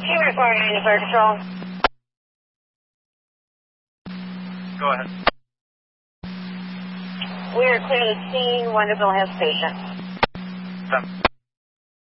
Team 490 Fire Control. Go ahead. We are clear to the scene. Wonderful has patient. Done.